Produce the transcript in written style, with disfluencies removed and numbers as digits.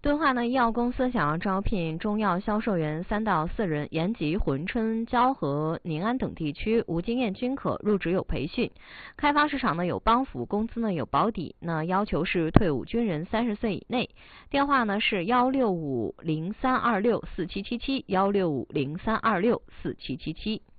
敦化呢，医药公司想要招聘中药销售员3到4人，延吉、珲春、蛟河、宁安等地区无经验均可，入职有培训。开发市场呢有帮扶，工资呢有保底。那要求是退伍军人30岁以内。电话呢是16503264777，16503264777。